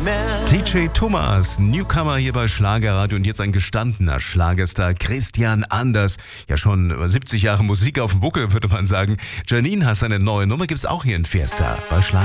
mehr. TJ Thomas, Newcomer hier bei Schlagerradio und jetzt ein gestandener Schlagerstar, Christian Anders. Ja, schon über 70 Jahre Musik auf dem Buckel, würde man sagen. Janine hat seine neue Nummer, gibt's auch hier in Fiesta bei Schlager.